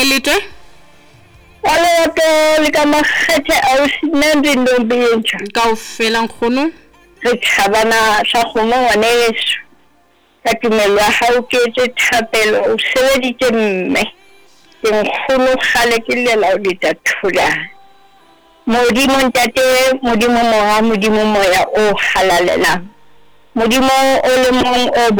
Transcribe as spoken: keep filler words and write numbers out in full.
letwe Wala to lika makgethe ausi nna ntse ntombi e ntjha kaofela nkgono re thabana sa kgomo ngwane yeso ka tumelo ya hao ke etse thapelo o sebeditse mme ke nkgono kgale ke lela o ditathola modimo ntate modimo moya modimo moya o halalelang modimo o le mong o